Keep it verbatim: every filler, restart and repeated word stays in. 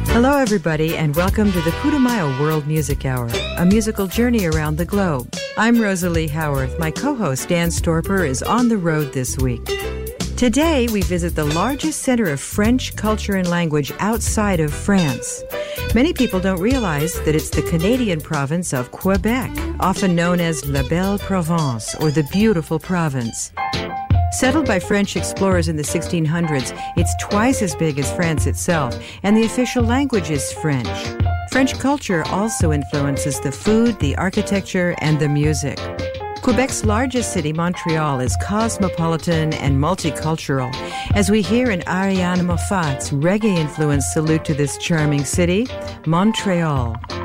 Hello, everybody, and welcome to the Putumayo World Music Hour, a musical journey around the globe. I'm Rosalie Howarth. My co-host, Dan Storper, is on the road this week. Today, we visit the largest center of French culture and language outside of France. Many people don't realize that it's the Canadian province of Quebec, often known as La Belle Province, or the Beautiful Province. Settled by French explorers in the sixteen hundreds, it's twice as big as France itself, and the official language is French. French culture also influences the food, the architecture, and the music. Quebec's largest city, Montreal, is cosmopolitan and multicultural, as we hear in Ariane Moffat's reggae-influenced salute to this charming city, Montreal.